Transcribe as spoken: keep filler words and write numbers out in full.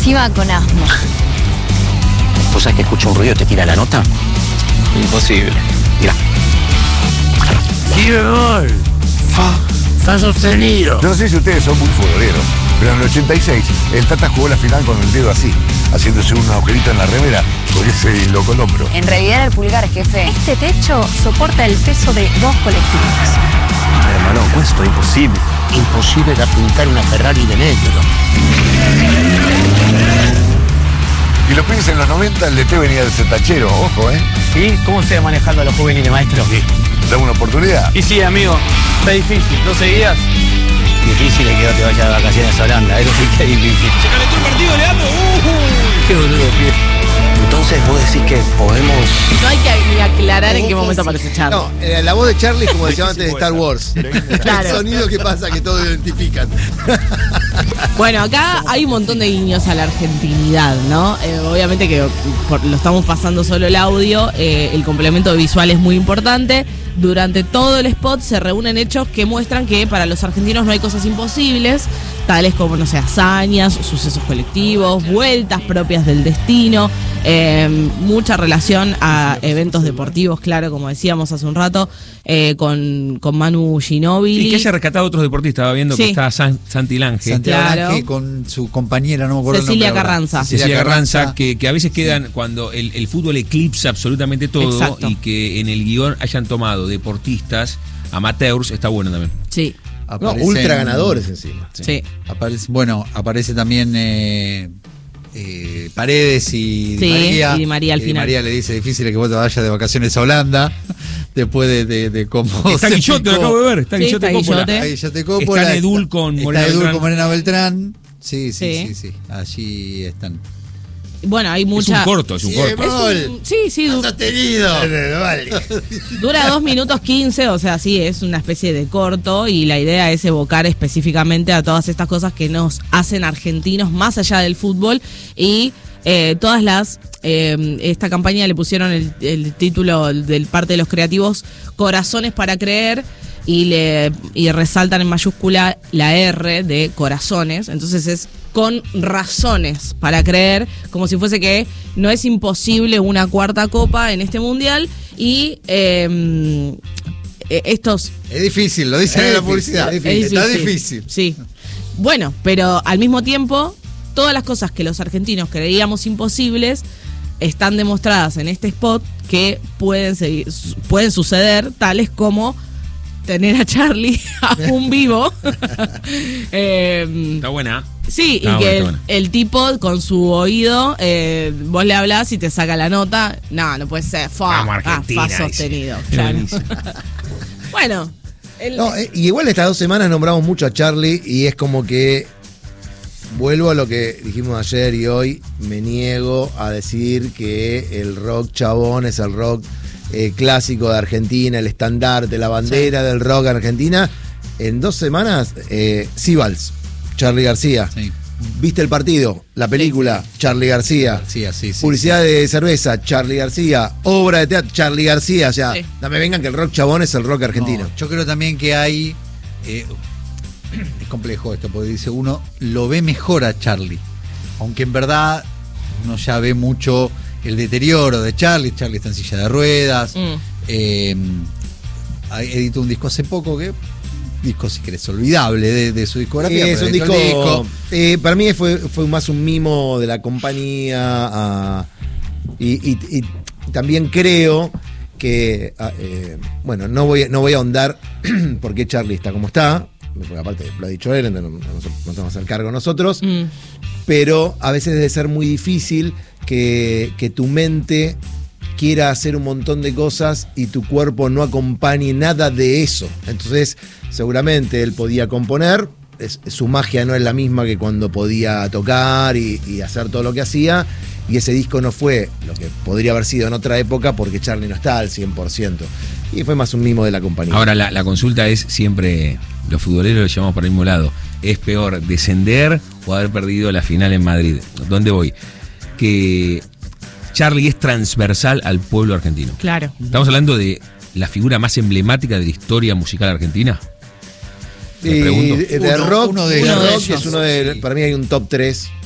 encima con asma. ¿Vos sabés que escucha un ruido y te tira la nota? Imposible. Mira. Si bemol. Fa. Fa sostenido. Yo no sé si ustedes son muy futboleros, pero en el ochenta y seis el Tata jugó la final con el dedo así, haciéndose un agujerito en la remera, porque se dislocó el hombro. En realidad era el pulgar, jefe. Este techo soporta el peso de dos colectivos. Hermano, esto es imposible. Imposible era pintar una Ferrari de negro. Y lo piensa en los noventa, el D T venía del Zetachero, ojo, ¿eh? ¿Sí? ¿Cómo se va manejando a los juveniles, maestro? Sí. ¿Dame una oportunidad? Y sí, amigo, está difícil. ¿No seguías? Difícil es que no te vayas de vacaciones a Holanda, eso sí que es difícil. Se calentó el partido, Leandro. Uh, Qué boludo, pie. Entonces vos decís que podemos... No hay que ni aclarar en qué momento aparece Charlie. No, eh, la voz de Charlie es como decía antes de Star Wars. Claro. El sonido que pasa que todos identifican. Bueno, acá hay un montón de guiños a la argentinidad, ¿no? Eh, obviamente que por, lo estamos pasando solo el audio, eh, el complemento visual es muy importante. Durante todo el spot se reúnen hechos que muestran que para los argentinos no hay cosas imposibles, tales como, no sé, hazañas, sucesos colectivos, vueltas propias del destino, eh, mucha relación a eventos deportivos, claro, como decíamos hace un rato, eh, con, con Manu Ginóbili. Y que haya rescatado a otros deportistas, estaba viendo Sí. que está San, Santi Lange. Santi Claro. Lange con su compañera, no me acuerdo Cecilia el nombre ahora. Carranza. Cecilia Carranza, que, que a veces quedan cuando el, el fútbol eclipsa absolutamente todo. Exacto. Y que en el guión hayan tomado deportistas amateurs, está bueno también. Sí, No, Aparecen- ultra ganadores encima. sí. Aparece, bueno, aparece también eh, eh, Paredes y Sí, Di María. y Di María al Y final. María le dice, difícil es que vos te vayas de vacaciones a Holanda, después de, de, de cómo Está se Guillote, lo picó. acabo de ver. Está Sí, Guillote está Coppola. Guillote. Ahí ya te Coppola, Está Edul con está Morena Edul Beltrán. con Morena Beltrán. Sí, sí, Sí. sí, sí. Allí están. Bueno, hay Es mucha... un corto, es un Sí, corto. Es un- sí, sí, du- Sostenido. Vale. dura dos minutos quince, o sea, sí, es una especie de corto y la idea es evocar específicamente a todas estas cosas que nos hacen argentinos más allá del fútbol y eh, todas las... Eh, esta campaña le pusieron el, el título del parte de los creativos Corazones para creer y, le, y resaltan en mayúscula la R de corazones, entonces es con razones para creer, como si fuese que no es imposible una cuarta copa en este mundial y eh, eh, estos... Es difícil, lo dicen Es en la difícil, publicidad. es difícil. Está Sí. difícil. Sí. Bueno, pero al mismo tiempo, todas las cosas que los argentinos creíamos imposibles están demostradas en este spot que pueden, seguir, pueden suceder, tales como tener a Charlie a un vivo. eh, Está buena. sí, Está y buena, que está el, buena. el tipo con su oído, eh, vos le hablás y te saca la nota. No, no puede ser. Fa, Vamos, ah, Argentina, fa dice. sostenido. Qué Claro. buenísimo. Bueno. el- No, eh, y igual estas dos semanas nombramos mucho a Charlie y es como que vuelvo a lo que dijimos ayer y hoy, me niego a decir que el rock chabón es el rock eh, clásico de Argentina, el estandarte, la bandera del rock argentina. En dos semanas, eh, Sibals, Charly García. Sí. ¿Viste el partido? La película, Charly García. Sí, así, sí. Publicidad de cerveza, Charly García. Obra de teatro, Charly García. O sea, Sí. no me vengan que el rock chabón es el rock argentino. No, yo creo también que hay. eh, es complejo esto, porque dice uno lo ve mejor a Charlie. Aunque en verdad uno ya ve mucho el deterioro de Charlie. Charlie está en silla de ruedas. Mm. Eh, editó un disco hace poco que. Disco, si querés, olvidable de, de su discografía. Sí, es pero un editó disco. el disco. eh, para mí fue, fue más un mimo de la compañía. ah, y, y- y también creo que. ah, eh, bueno, no voy, no voy a ahondar por qué Charlie está como está. Porque aparte lo ha dicho él, entonces no, no, no nos vamos a hacer cargo nosotros. Mm. Pero a veces debe ser muy difícil que, que tu mente quiera hacer un montón de cosas y tu cuerpo no acompañe nada de eso. Entonces, seguramente él podía componer, es- su magia no es la misma que cuando podía tocar y, y hacer todo lo que hacía, y ese disco no fue lo que podría haber sido en otra época porque Charlie no está al cien por ciento. Y fue más un mimo de la compañía. Ahora, la, la consulta es siempre, los futboleros lo llevamos por el mismo lado. ¿Es peor descender o haber perdido la final en Madrid? ¿Dónde voy? Que Charlie es transversal al pueblo argentino. Claro. Estamos hablando de la figura más emblemática de la historia musical argentina. Me Y pregunto. de, de Uno- rock, uno de de ellos. rock es uno de, Sí. para mí hay un top tres